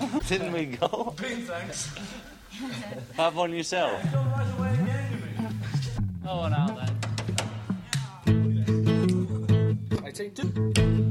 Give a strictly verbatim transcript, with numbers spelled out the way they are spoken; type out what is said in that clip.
Didn't we go? Bean, thanks. Have one yourself. Oh, well, now then. eighteen.